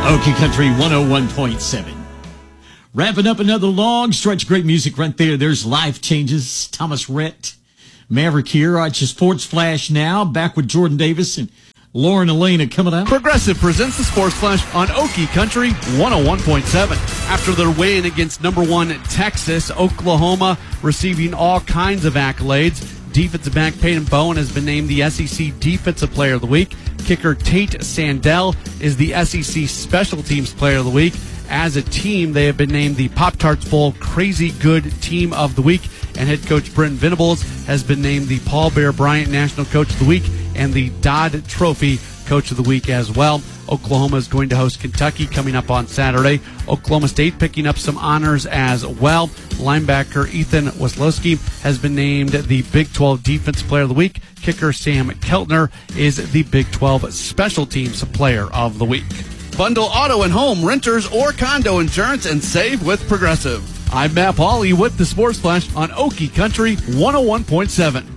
Okie Country 101.7. Wrapping up another long stretch. Great music right there. There's Life Changes. Thomas Rhett. Maverick here. All right, your Sports Flash now. Back with Jordan Davis and Lauren Elena coming up. Progressive presents the Sports Flash on Okie Country 101.7. After their win against number 1 Texas, Oklahoma receiving all kinds of accolades. Defensive back Peyton Bowen has been named the SEC Defensive Player of the Week. Kicker Tate Sandell is the SEC Special Teams Player of the Week. As a team, they have been named the Pop-Tarts Bowl Crazy Good Team of the Week. And head coach Brent Venables has been named the Paul Bear Bryant National Coach of the Week and the Dodd Trophy Coach of the Week as well. Oklahoma is going to host Kentucky coming up on Saturday. Oklahoma State picking up some honors as well. Linebacker Ethan Weslowski has been named the Big 12 Defense Player of the Week. Kicker Sam Keltner is the Big 12 Special Teams Player of the Week. Bundle auto and home, renters, or condo insurance and save with Progressive. I'm Matt Pauley with the Sports Flash on Okie Country 101.7.